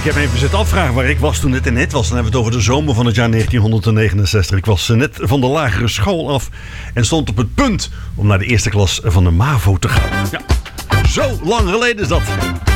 heb me even zitten afvragen waar ik was toen het er net was. Dan hebben we het over de zomer van het jaar 1969. Ik was net van de lagere school af en stond op het punt om naar de eerste klas van de MAVO te gaan. Ja, zo lang geleden is dat.